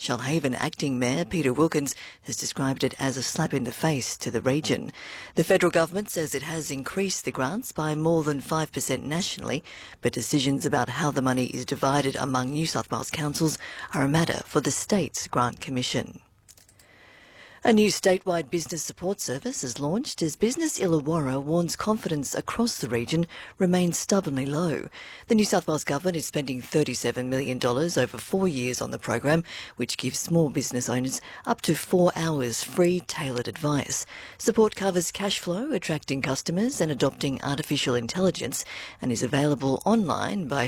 Shoalhaven Acting Mayor Peter Wilkins has described it as a slap in the face to the region. The federal government says it has increased the grants by more than 5% nationally, but decisions about how the money is divided among New South Wales councils are a matter for the state's Grant Commission. A new statewide business support service is launched as Business Illawarra warns confidence across the region remains stubbornly low. The New South Wales government is spending $37 million over 4 years on the program, which gives small business owners up to 4 hours free tailored advice. Support covers cash flow, attracting customers and adopting artificial intelligence, and is available online by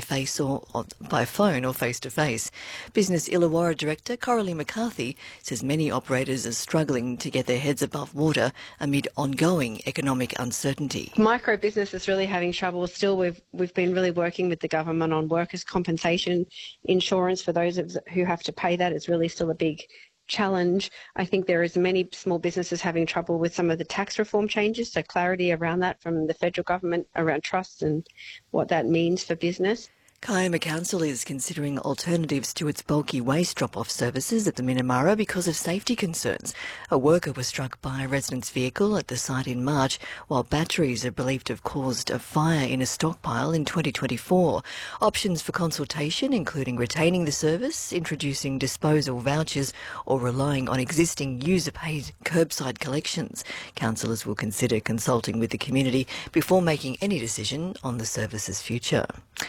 phone or face-to-face. Business Illawarra Director Coralie McCarthy says many operators are struggling to get their heads above water amid ongoing economic uncertainty. Micro business is really having trouble. Still, we've been really working with the government on workers' compensation insurance for those who have to pay that. It's really still a big challenge. I think there is many small businesses having trouble with some of the tax reform changes, so clarity around that from the federal government around trusts and what that means for business. Kiama Council is considering alternatives to its bulky waste drop-off services at the Minamara because of safety concerns. A worker was struck by a resident's vehicle at the site in March, while batteries are believed to have caused a fire in a stockpile in 2024. Options for consultation, including retaining the service, introducing disposal vouchers, or relying on existing user-paid curbside collections. Councillors will consider consulting with the community before making any decision on the service's future.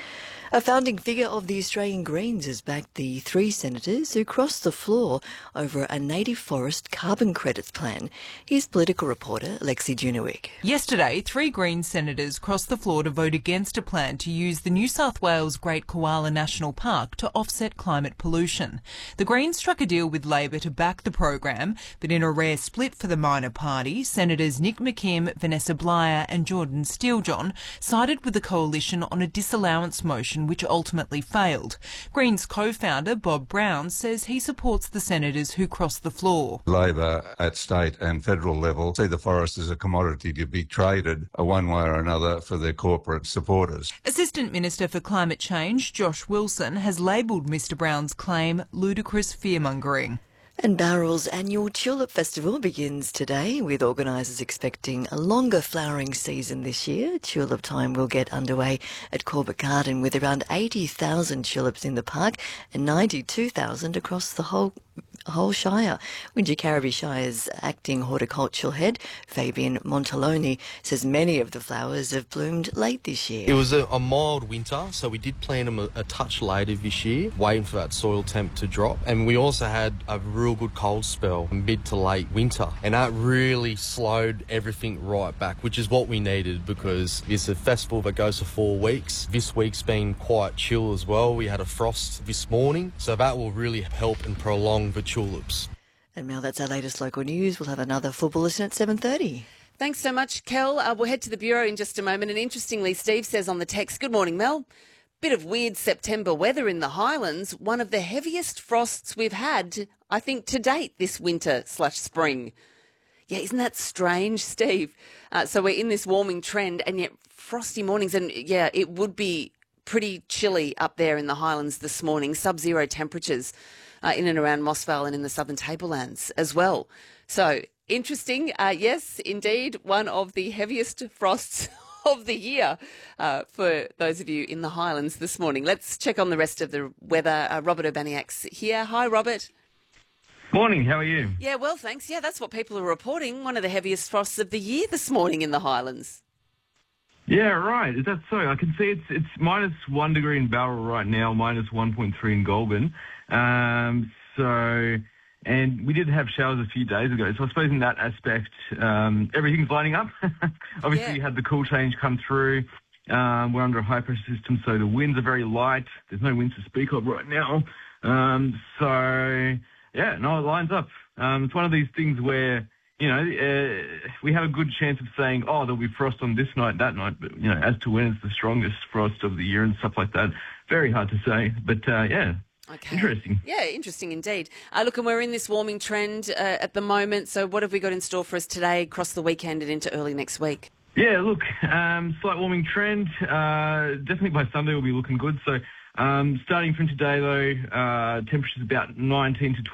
A founding figure of the Australian Greens has backed the 3 senators who crossed the floor over a native forest carbon credits plan. Here's political reporter Lexi Junowick. Yesterday, 3 Greens senators crossed the floor to vote against a plan to use the New South Wales Great Koala National Park to offset climate pollution. The Greens struck a deal with Labor to back the program, but in a rare split for the minor party, Senators Nick McKim, Vanessa Blyer and Jordan Steelejohn sided with the coalition on a disallowance motion which ultimately failed. Greens co-founder Bob Brown says he supports the senators who crossed the floor. Labor at state and federal level see the forest as a commodity to be traded one way or another for their corporate supporters. Assistant Minister for Climate Change Josh Wilson has labelled Mr Brown's claim ludicrous fearmongering. And Bowral's annual Tulip Festival begins today, with organisers expecting a longer flowering season this year. Tulip time will get underway at Corbett Garden with around 80,000 tulips in the park and 92,000 across the whole Shire. Wingecarribee Shire's acting horticultural head, Fabian Montaloni, says many of the flowers have bloomed late this year. It was a mild winter, so we did plant them a touch later this year, waiting for that soil temp to drop. And we also had a real good cold spell mid to late winter, and that really slowed everything right back, which is what we needed because it's a festival that goes for 4 weeks. This week's been quite chill as well. We had a frost this morning, so that will really help and prolong the tulips. And Mel, that's our latest local news. We'll have another full bulletin at 7:30. Thanks so much, Kel. We'll head to the Bureau in just a moment. And interestingly, Steve says on the text, good morning, Mel. Bit of weird September weather in the Highlands. One of the heaviest frosts we've had, I think, to date this winter/spring. Yeah, isn't that strange, Steve? So we're in this warming trend and yet frosty mornings. And yeah, it would be pretty chilly up there in the Highlands this morning. Sub-zero temperatures in and around Mossvale and in the southern tablelands as well. So interesting. Yes, indeed, one of the heaviest frosts of the year for those of you in the Highlands this morning. Let's check on the rest of the weather. Robert Urbaniak's here. Hi, Robert. Morning, how are you? Yeah, well, thanks. Yeah, that's what people are reporting. One of the heaviest frosts of the year this morning in the Highlands. Yeah, right. Is that so? I can see it's -1 degree in Bowral right now, -1.3 in Goulburn. And we did have showers a few days ago. So I suppose in that aspect, everything's lining up. Obviously, You had the cool change come through. We're under a high pressure system, so the winds are very light. There's no winds to speak of right now. It lines up. It's one of these things where, we have a good chance of saying, oh, there'll be frost on this night, that night. But, as to when it's the strongest frost of the year and stuff like that, very hard to say. But, Okay. Interesting. Yeah, interesting indeed. Look, and we're in this warming trend at the moment. So what have we got in store for us today, across the weekend and into early next week? Yeah, look, slight warming trend. Definitely by Sunday we'll be looking good. So starting from today, though, temperatures about 19 to 20.